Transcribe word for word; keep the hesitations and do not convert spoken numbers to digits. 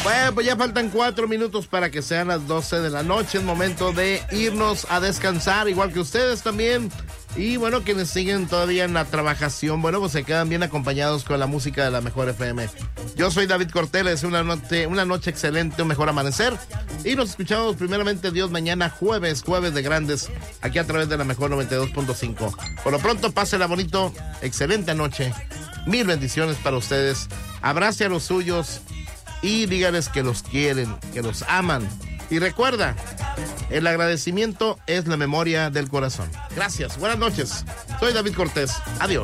Bueno, pues ya faltan cuatro minutos para que sean las doce de la noche. Es momento de irnos a descansar, igual que ustedes también. Y bueno, quienes siguen todavía en la trabajación, bueno, pues se quedan bien acompañados con la música de la Mejor F M. Yo soy David Cortés, les deseo una noche, una noche excelente, un mejor amanecer. Y nos escuchamos primeramente Dios mañana jueves, jueves de grandes, aquí a través de la Mejor noventa y dos punto cinco. Por lo pronto, pásenla bonito, excelente noche. Mil bendiciones para ustedes. Abrace a los suyos y dígales que los quieren, que los aman. Y recuerda, el agradecimiento es la memoria del corazón. Gracias, buenas noches. Soy David Cortés. Adiós.